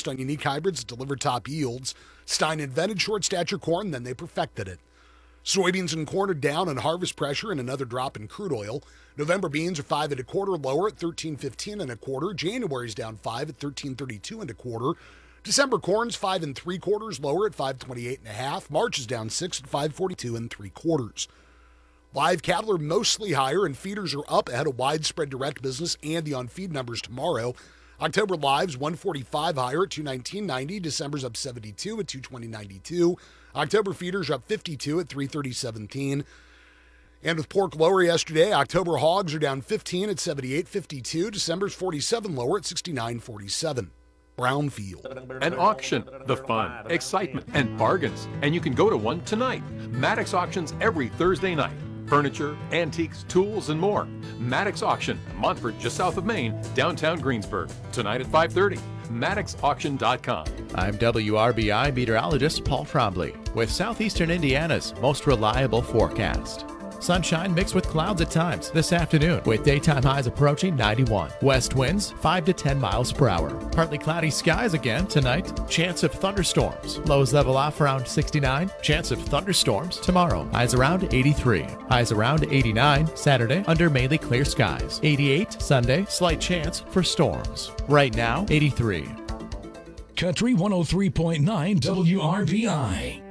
focused on unique hybrids that deliver top yields. Stein invented short stature corn, then they perfected it. Soybeans and corn are down on harvest pressure and another drop in crude oil. November beans are 5 1/4 lower at $13.15 1/4. January's down 5 at $13.32 1/4. December corn's 5 3/4 lower at $5.28 1/2. March is down 6 at $5.42 3/4. Live cattle are mostly higher and feeders are up ahead of widespread direct business and the on-feed numbers tomorrow. October lives 145 higher at $219.90. December's up 72 at $220.92. October feeders are up 52 at $330.17. And with pork lower yesterday, October hogs are down 15 at $78.52. December's 47 lower at $69.47. Brownfield. An auction, the fun, excitement, and bargains. And you can go to one tonight. Maddox auctions every Thursday night. Furniture, antiques, tools, and more. Maddox Auction, Montfort, just south of Maine, downtown Greensburg. Tonight at 5:30. MaddoxAuction.com. I'm WRBI meteorologist Paul Trombley with Southeastern Indiana's most reliable forecast. Sunshine mixed with clouds at times this afternoon with daytime highs approaching 91. West winds 5 to 10 miles per hour. Partly cloudy skies again tonight. Chance of thunderstorms. Lows level off around 69. Chance of thunderstorms tomorrow. Highs around 83. Highs around 89 Saturday under mainly clear skies. 88 Sunday. Slight chance for storms. Right now 83. Country 103.9 WRBI.